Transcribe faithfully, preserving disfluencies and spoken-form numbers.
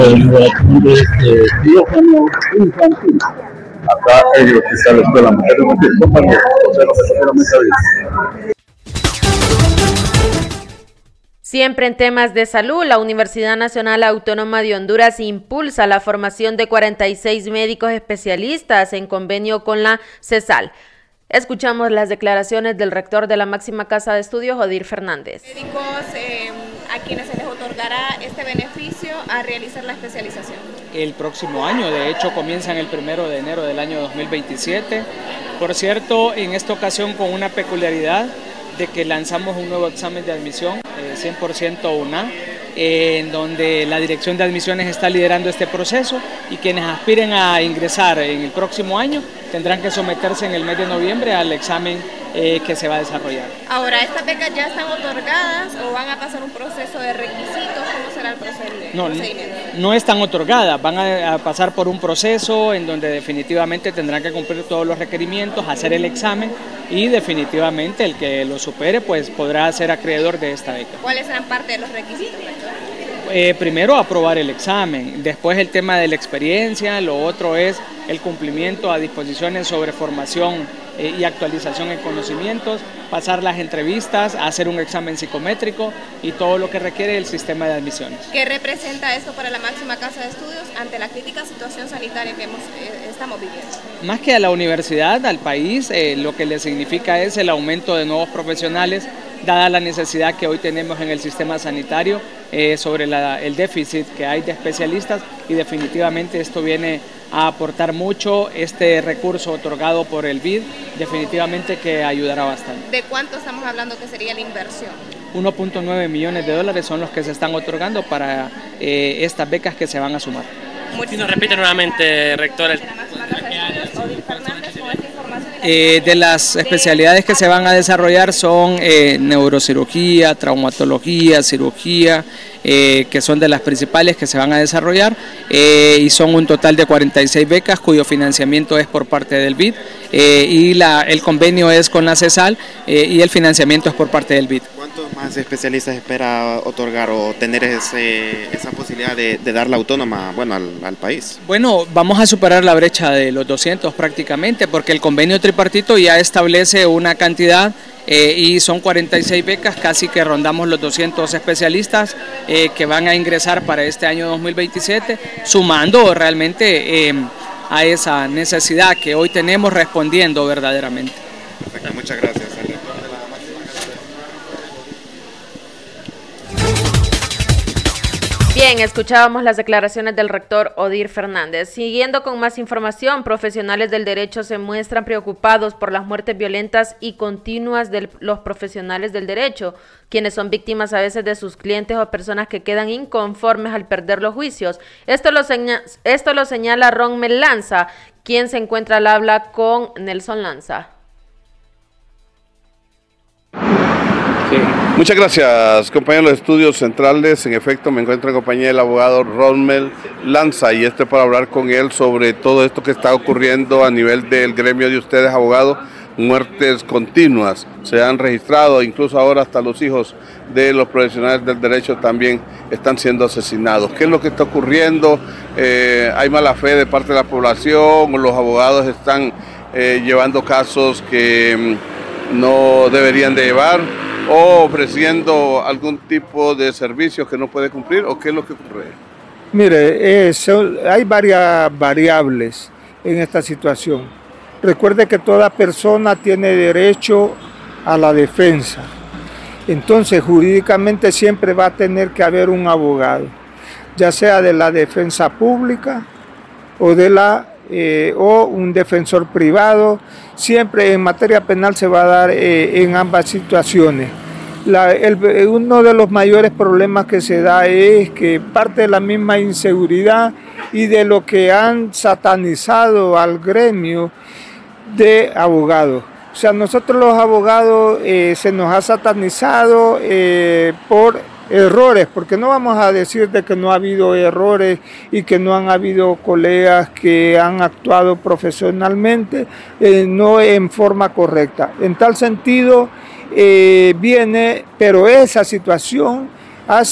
de quirófano infantil. Acá en el hospital de la escuela mujer infantil, compañero, José López Sotero Mesa. Siempre en temas de salud, la Universidad Nacional Autónoma de Honduras impulsa la formación de cuarenta y seis médicos especialistas en convenio con la CESAL. Escuchamos las declaraciones del rector de la máxima casa de estudios, Odir Fernández. Médicos eh, a quienes se les otorgará este beneficio a realizar la especialización. El próximo año, de hecho, comienzan el primero de enero del año dos mil veintisiete. Por cierto, en esta ocasión con una peculiaridad de que lanzamos un nuevo examen de admisión, eh, cien por ciento U N A, eh, en donde la Dirección de Admisiones está liderando este proceso y quienes aspiren a ingresar en el próximo año tendrán que someterse en el mes de noviembre al examen eh, que se va a desarrollar. Ahora, ¿estas becas ya están otorgadas o van a pasar un proceso de requisitos? ¿Cómo será el procedimiento? No, no están otorgadas, van a, a pasar por un proceso en donde definitivamente tendrán que cumplir todos los requerimientos, hacer el examen y definitivamente el que lo supere pues podrá ser acreedor de esta beca. ¿Cuáles serán parte de los requisitos, rector? Eh, primero aprobar el examen, después el tema de la experiencia, lo otro es el cumplimiento a disposiciones sobre formación eh, y actualización en conocimientos, pasar las entrevistas, hacer un examen psicométrico y todo lo que requiere el sistema de admisiones. ¿Qué representa esto para la máxima casa de estudios ante la crítica situación sanitaria que hemos, eh, estamos viviendo? Más que a la universidad, al país, eh, lo que le significa es el aumento de nuevos profesionales, dada la necesidad que hoy tenemos en el sistema sanitario eh, sobre la, el déficit que hay de especialistas y definitivamente esto viene a aportar mucho. Este recurso otorgado por el B I D definitivamente que ayudará bastante. ¿De cuánto estamos hablando que sería la inversión? uno punto nueve millones de dólares son los que se están otorgando para eh, estas becas que se van a sumar. Si nos repite nuevamente, rector. El... Eh, de las especialidades que se van a desarrollar son eh, neurocirugía, traumatología, cirugía, eh, que son de las principales que se van a desarrollar eh, y son un total de cuarenta y seis becas cuyo financiamiento es por parte del B I D eh, y la, el convenio es con la CESAL eh, y el financiamiento es por parte del B I D. ¿Cuántos más especialistas espera otorgar o tener ese, esa posibilidad de, de dar la autónoma bueno, al, al país? Bueno, vamos a superar la brecha de los doscientos prácticamente porque el convenio tripartito ya establece una cantidad eh, y son cuarenta y seis becas, casi que rondamos los doscientos especialistas eh, que van a ingresar para este año dos mil veintisiete, sumando realmente eh, a esa necesidad que hoy tenemos respondiendo verdaderamente. Perfecto, muchas gracias. Bien, escuchábamos las declaraciones del rector Odir Fernández. Siguiendo con más información, profesionales del derecho se muestran preocupados por las muertes violentas y continuas de los profesionales del derecho, quienes son víctimas a veces de sus clientes o personas que quedan inconformes al perder los juicios. Esto lo, señala, esto lo señala Ronmel Lanza, quien se encuentra al habla con Nelson Lanza. Sí. Muchas gracias, compañeros de los estudios centrales. En efecto, me encuentro en compañía del abogado Ronmel Lanza y este para hablar con él sobre todo esto que está ocurriendo a nivel del gremio de ustedes, abogados. Muertes continuas se han registrado, incluso ahora hasta los hijos de los profesionales del derecho también están siendo asesinados. ¿Qué es lo que está ocurriendo? Eh, ¿Hay mala fe de parte de la población? ¿Los abogados están eh, llevando casos que mm, no deberían de llevar? ¿O ofreciendo algún tipo de servicios que no puede cumplir? ¿O qué es lo que ocurre? Mire, eh, son, hay varias variables en esta situación. Recuerde que toda persona tiene derecho a la defensa. Entonces, jurídicamente siempre va a tener que haber un abogado, ya sea de la defensa pública o de la Eh, o un defensor privado. Siempre en materia penal se va a dar eh, en ambas situaciones. La, el, uno de los mayores problemas que se da es que parte de la misma inseguridad y de lo que han satanizado al gremio de abogados. O sea, nosotros los abogados eh, se nos ha satanizado eh, por errores, porque no vamos a decir de que no ha habido errores y que no han habido colegas que han actuado profesionalmente, eh, no en forma correcta. En tal sentido, eh, viene, pero esa situación hace